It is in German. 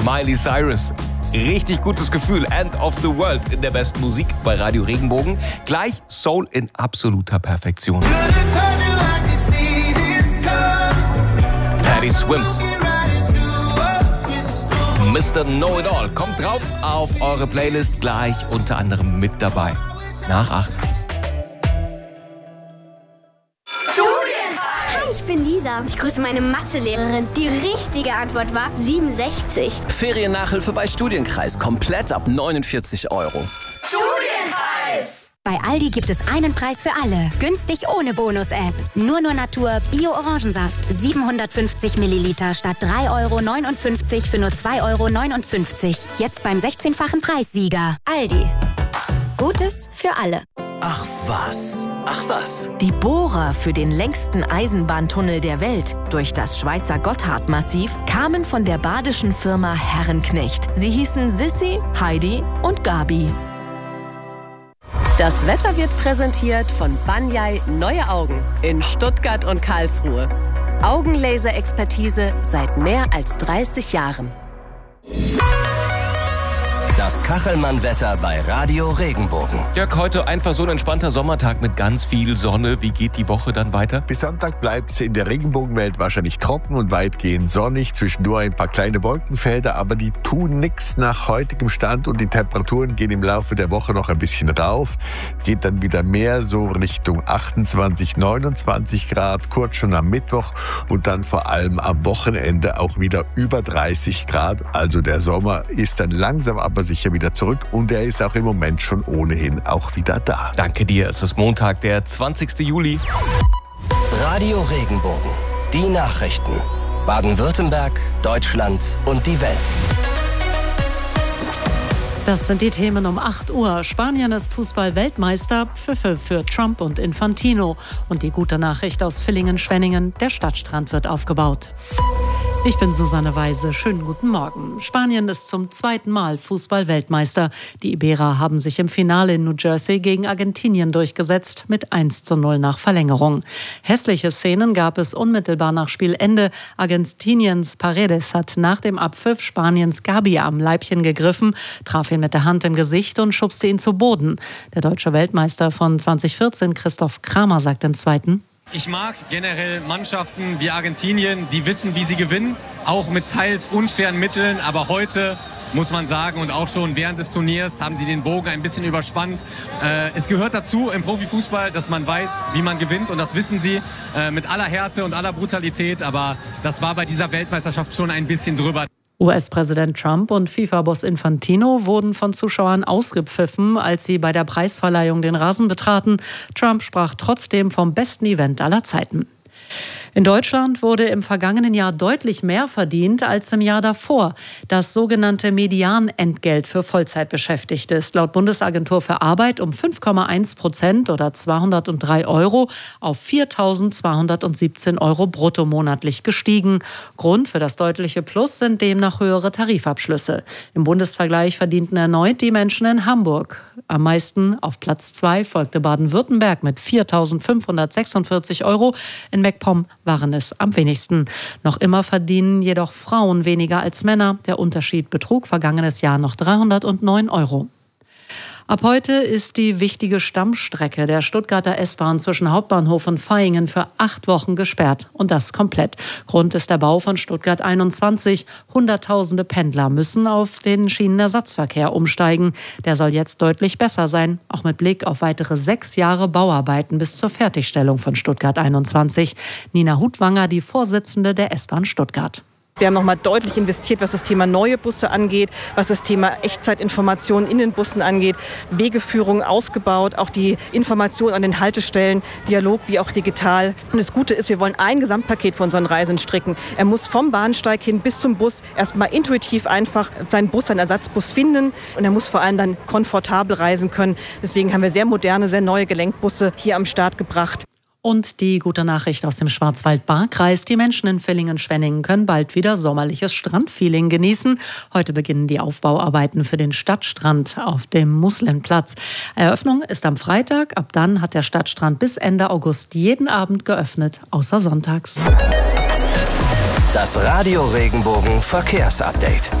Miley Cyrus. Richtig gutes Gefühl. End of the World in der besten Musik bei Radio Regenbogen. Gleich Soul in absoluter Perfektion. Paddy Swims. Mr. Know-It-All kommt drauf auf eure Playlist, gleich unter anderem mit dabei. Nach 8. Ich bin Lisa. Ich grüße meine Mathelehrerin. Die richtige Antwort war 67. Feriennachhilfe bei Studienkreis. Komplett ab 49 €. Studienpreis! Bei Aldi gibt es einen Preis für alle. Günstig ohne Bonus-App. Nur Natur Bio-Orangensaft. 750 Milliliter statt 3,59 € für nur 2,59 €. Jetzt beim 16-fachen Preissieger. Aldi. Gutes für alle. Ach was. Die Bohrer für den längsten Eisenbahntunnel der Welt durch das Schweizer Gotthardmassiv kamen von der badischen Firma Herrenknecht. Sie hießen Sissi, Heidi und Gabi. Das Wetter wird präsentiert von Banyai Neue Augen in Stuttgart und Karlsruhe. Augenlaser-Expertise seit mehr als 30 Jahren. Das Kachelmann-Wetter bei Radio Regenbogen. Jörg, heute einfach so ein entspannter Sommertag mit ganz viel Sonne. Wie geht die Woche dann weiter? Bis Sonntag bleibt es in der Regenbogenwelt wahrscheinlich trocken und weitgehend sonnig. Zwischendurch ein paar kleine Wolkenfelder, aber die tun nichts nach heutigem Stand und die Temperaturen gehen im Laufe der Woche noch ein bisschen rauf. Geht dann wieder mehr so Richtung 28, 29 Grad, kurz schon am Mittwoch und dann vor allem am Wochenende auch wieder über 30 Grad. Also der Sommer ist dann langsam aber sicher wieder zurück und er ist auch im Moment schon ohnehin auch wieder da. Danke dir. Es ist Montag, der 20. Juli. Radio Regenbogen. Die Nachrichten. Baden-Württemberg, Deutschland und die Welt. Das sind die Themen um 8 Uhr. Spanien ist Fußball-Weltmeister. Pfiffe für Trump und Infantino. Und die gute Nachricht aus Villingen-Schwenningen. Der Stadtstrand wird aufgebaut. Ich bin Susanne Weise. Schönen guten Morgen. Spanien ist zum 2. Mal Fußball-Weltmeister. Die Iberer haben sich im Finale in New Jersey gegen Argentinien durchgesetzt mit 1:0 nach Verlängerung. Hässliche Szenen gab es unmittelbar nach Spielende. Argentiniens Paredes hat nach dem Abpfiff Spaniens Gabi am Leibchen gegriffen, traf ihn mit der Hand im Gesicht und schubste ihn zu Boden. Der deutsche Weltmeister von 2014, Christoph Kramer, sagt im Zweiten: Ich mag generell Mannschaften wie Argentinien, die wissen, wie sie gewinnen, auch mit teils unfairen Mitteln. Aber heute muss man sagen, und auch schon während des Turniers haben sie den Bogen ein bisschen überspannt. Es gehört dazu im Profifußball, dass man weiß, wie man gewinnt. Und das wissen sie mit aller Härte und aller Brutalität. Aber das war bei dieser Weltmeisterschaft schon ein bisschen drüber. US-Präsident Trump und FIFA-Boss Infantino wurden von Zuschauern ausgepfiffen, als sie bei der Preisverleihung den Rasen betraten. Trump sprach trotzdem vom besten Event aller Zeiten. In Deutschland wurde im vergangenen Jahr deutlich mehr verdient als im Jahr davor. Das sogenannte Medianentgelt für Vollzeitbeschäftigte ist laut Bundesagentur für Arbeit um 5,1% oder 203 € auf 4.217 € brutto monatlich gestiegen. Grund für das deutliche Plus sind demnach höhere Tarifabschlüsse. Im Bundesvergleich verdienten erneut die Menschen in Hamburg. Am meisten auf Platz 2 folgte Baden-Württemberg mit 4.546 €. In MacPom waren es am wenigsten. Noch immer verdienen jedoch Frauen weniger als Männer. Der Unterschied betrug vergangenes Jahr noch 309 €. Ab heute ist die wichtige Stammstrecke der Stuttgarter S-Bahn zwischen Hauptbahnhof und Vaihingen für 8 Wochen gesperrt. Und das komplett. Grund ist der Bau von Stuttgart 21. Hunderttausende Pendler müssen auf den Schienenersatzverkehr umsteigen. Der soll jetzt deutlich besser sein, auch mit Blick auf weitere 6 Jahre Bauarbeiten bis zur Fertigstellung von Stuttgart 21. Nina Hutwanger, die Vorsitzende der S-Bahn Stuttgart. Wir haben nochmal deutlich investiert, was das Thema neue Busse angeht, was das Thema Echtzeitinformationen in den Bussen angeht, Wegeführung ausgebaut, auch die Information an den Haltestellen, Dialog wie auch digital. Und das Gute ist, wir wollen ein Gesamtpaket für unseren Reisenden stricken. Er muss vom Bahnsteig hin bis zum Bus erstmal intuitiv einfach seinen Bus, seinen Ersatzbus finden und er muss vor allem dann komfortabel reisen können. Deswegen haben wir sehr moderne, sehr neue Gelenkbusse hier am Start gebracht. Und die gute Nachricht aus dem Schwarzwald-Baar-Kreis. Die Menschen in Villingen-Schwenningen können bald wieder sommerliches Strandfeeling genießen. Heute beginnen die Aufbauarbeiten für den Stadtstrand auf dem Muslenplatz. Eröffnung ist am Freitag. Ab dann hat der Stadtstrand bis Ende August jeden Abend geöffnet, außer sonntags. Das Radio Regenbogen Verkehrsupdate.